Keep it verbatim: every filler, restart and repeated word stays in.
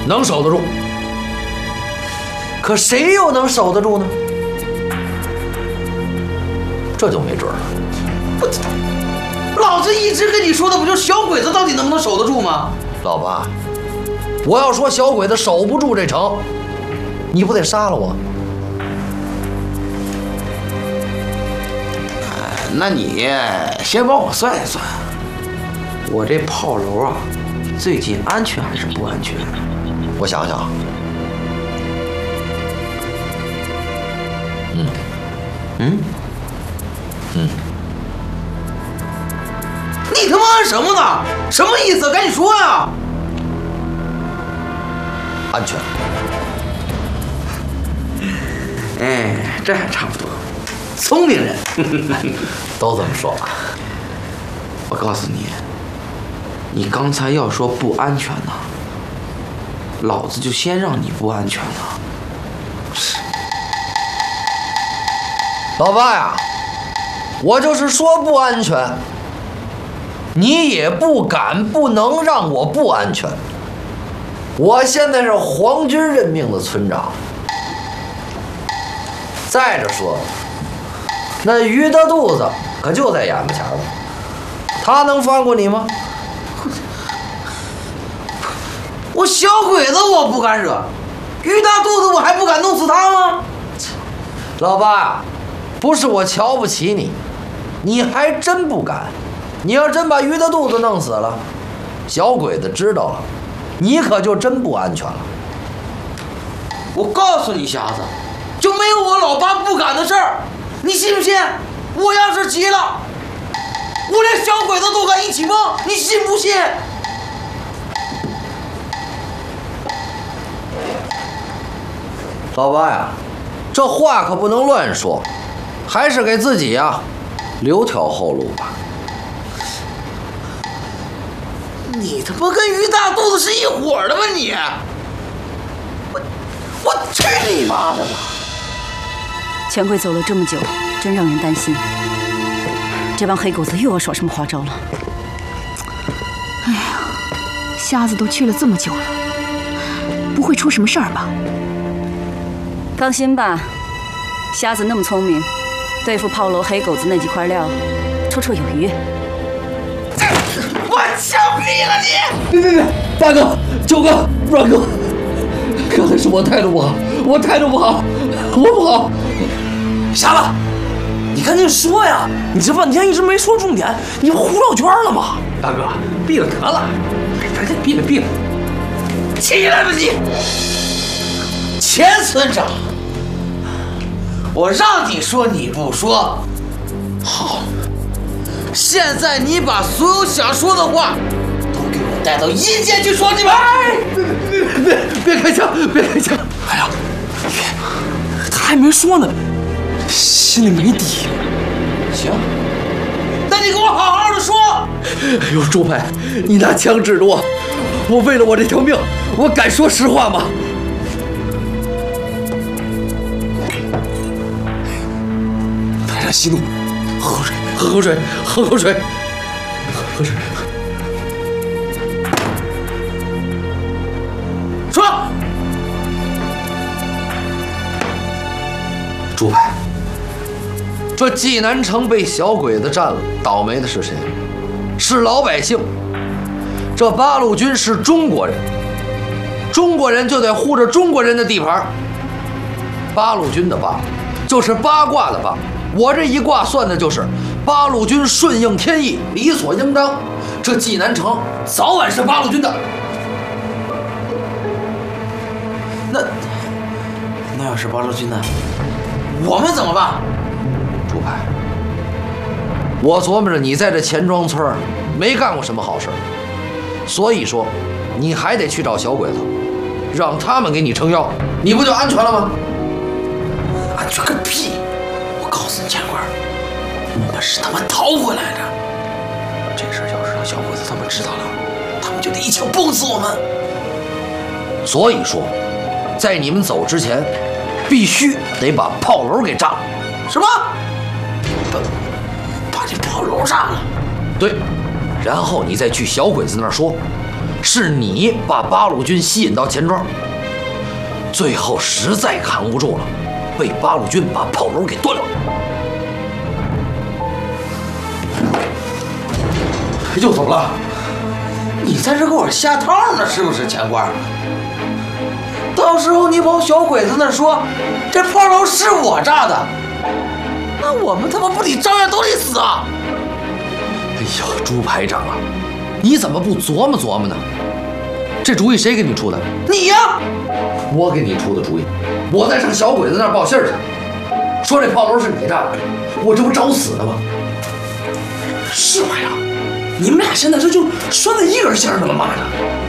能守得住。可谁又能守得住呢？这就没准了。 我老子一直跟你说的不就是小鬼子到底能不能守得住吗？ 老八，我要说小鬼子守不住这城，你不得杀了我？ 那你先帮我算一算，我这炮楼啊，最近安全还是不安全？ 我想想，嗯， 嗯， 嗯， 你他妈按什么呢？什么意思？赶紧说呀！ 安全。 哎，这还差不多。聪明人都这么说吧。 我告诉你，你刚才要说不安全呢，老子就先让你不安全了。 老八呀，我就是说不安全，你也不敢不能让我不安全。我现在是皇军任命的村长。再者说，那于大肚子可就在眼巴前了，他能放过你吗？ 我小鬼子我不敢惹，于大肚子我还不敢弄死他吗？ 老八呀，不是我瞧不起你，你还真不敢。你要真把于大肚子弄死了，小鬼子知道了，你可就真不安全了。 我告诉你，瞎子，就没有我老八不敢的事儿。你信不信？我要是急了，我连小鬼子都敢一起蒙，你信不信？ 老八呀，这话可不能乱说，还是给自己呀留条后路吧。 你他妈跟于大肚子是一伙的吗你？我我去你妈的吧！ 钱贵走了这么久，真让人担心。这帮黑狗子又要耍什么花招了？ 哎呀，瞎子都去了这么久了，不会出什么事儿吧？ 放心吧，瞎子那么聪明，对付炮楼黑狗子那几块料，绰绰有余。 我枪毙了你！ 别别别，大哥、九哥、软哥，刚才是我态度不好，我态度不好，我不好。 瞎子，你赶紧说呀！你这半天一直没说重点，你不胡绕圈了吗？ 大哥，闭了得了，赶紧闭了闭了。 起来吧你！钱村长，我让你说你不说，好，现在你把所有想说的话都给我带到阴间去说去吧！ 哎，别别别开枪，别开枪！ 哎呀，他还没说呢，心里没底。行，那你给我好好的说。 哎呦，朱排，你拿枪指着我，我为了我这条命，我敢说实话吗？ 排上息怒，喝口水， 喝口水，喝口水，喝水。 说， 朱排，这济南城被小鬼子占了，倒霉的是谁？是老百姓。这八路军是中国人，中国人就得护着中国人的地盘。八路军的八，就是八卦的八。我这一卦算的就是八路军顺应天意，理所应当。这济南城早晚是八路军的。 那那要是八路军呢？我们怎么办？ 朱排，我琢磨着你在这钱庄村没干过什么好事，所以说你还得去找小鬼子，让他们给你撑腰，你不就安全了吗？ 安全个屁！我告诉你，钱官，我们是他妈逃回来的。这事要是让小鬼子他们知道了，他们就得一枪崩死我们。 所以说，在你们走之前，必须得把炮楼给炸了。 什么？把把这炮楼炸了？ 对，然后你再去小鬼子那儿说， 是你把八路军吸引到钱庄，最后实在扛不住了，被八路军把炮楼给端了。又怎么了？ 你在这给我下套呢，是不是，钱官？到时候你跑小鬼子那说，这炮楼是我炸的，那我们他妈不得照样都得死啊！ 哎呦，朱排长啊，你怎么不琢磨琢磨呢？这主意谁给你出的？ 你呀！ 我给你出的主意。我在上小鬼子那儿报信儿去，说这炮楼是你炸的，我这不找死呢吗？ 是排长，你们俩现在这就拴在一根线上了，妈的！